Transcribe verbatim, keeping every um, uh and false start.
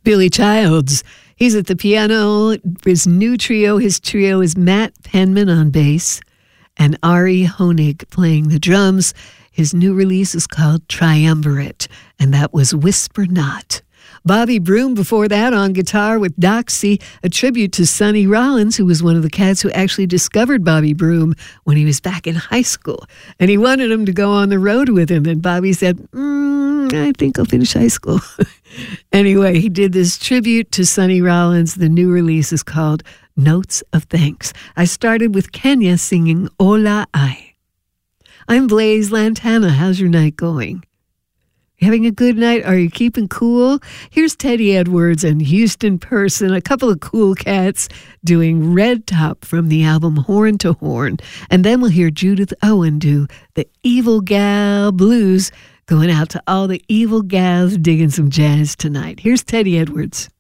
Billy Childs. He's at the piano. His new trio, his trio is Matt Penman on bass and Ari Honig playing the drums. His new release is called Triumvirate, and that was Whisper Not. Bobby Broom before that on guitar with Doxy, a tribute to Sonny Rollins, who was one of the cats who actually discovered Bobby Broom when he was back in high school. And he wanted him to go on the road with him. And Bobby said, mm, I think I'll finish high school. Anyway, he did this tribute to Sonny Rollins. The new release is called Notes of Thanks. I started with Kenya singing Ola Ai. I'm Blaze Lantana. How's your night going? Having a good night? Are you keeping cool? Here's Teddy Edwards and Houston Person, a couple of cool cats doing Red Top from the album Horn to Horn. And then we'll hear Judith Owen do the Evil Gal Blues, going out to all the evil gals digging some jazz tonight. Here's Teddy Edwards.